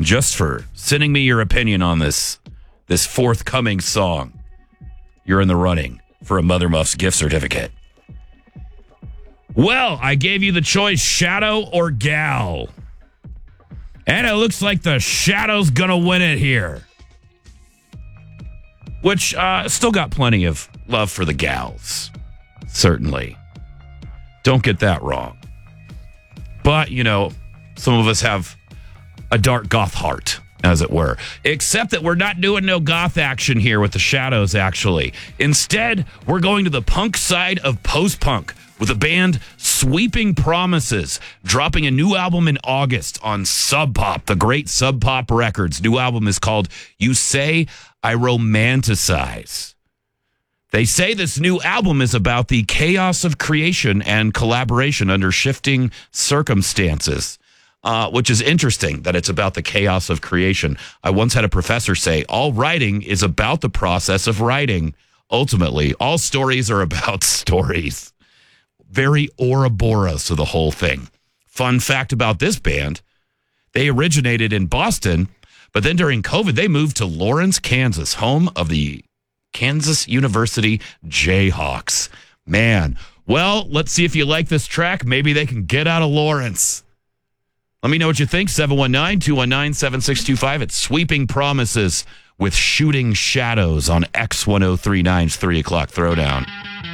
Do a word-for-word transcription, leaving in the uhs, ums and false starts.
and just for sending me your opinion on this, this forthcoming song. You're in the running for a Mother Muffs gift certificate. Well, I gave you the choice, Shadow or Gal. And it looks like the Shadow's gonna win it here. Which, uh, still got plenty of love for the gals. Certainly. Don't get that wrong. But, you know, some of us have a dark goth heart, as it were. Except that we're not doing no goth action here with the Shadows, actually. Instead, we're going to the punk side of post-punk with the band Sweeping Promises, dropping a new album in August on Sub Pop, the great Sub Pop Records. New album is called You Say I Romanticize. They say this new album is about the chaos of creation and collaboration under shifting circumstances, uh, which is interesting that it's about the chaos of creation. I once had a professor say, all writing is about the process of writing. Ultimately, all stories are about stories. Very Ouroboros of the whole thing. Fun fact about this band, they originated in Boston, but then during COVID, they moved to Lawrence, Kansas, home of the Kansas University Jayhawks. Man, well, let's see if you like this track. Maybe they can get out of Lawrence. Let me know what you think. seven one nine, two one nine, seven six two five. It's Sweeping Promises with Shooting Shadows on X ten thirty-nine's three o'clock Throwdown.